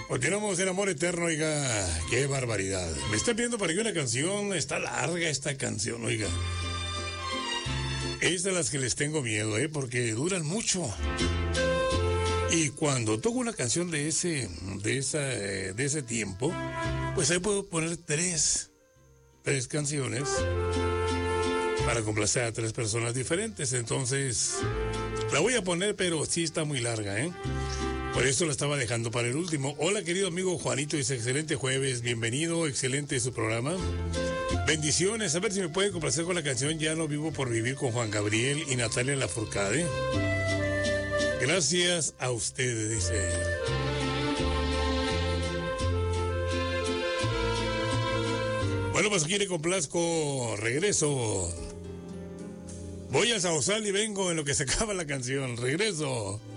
Continuamos en Amor Eterno, oiga, qué barbaridad. Me está pidiendo para que una canción, está larga esta canción, oiga. Es de las que les tengo miedo, porque duran mucho. Y cuando toco una canción de ese tiempo, pues ahí puedo poner tres canciones para complacer a tres personas diferentes. Entonces, la voy a poner, pero sí está muy larga, Por eso la estaba dejando para el último. Hola, querido amigo Juanito, dice, excelente jueves, bienvenido, excelente su programa. Bendiciones, a ver si me puede complacer con la canción Ya no vivo por vivir con Juan Gabriel y Natalia Lafourcade. Gracias a ustedes, dice. Bueno, pues aquí le complazco, regreso. Voy a Sausal y vengo en lo que se acaba la canción, regreso.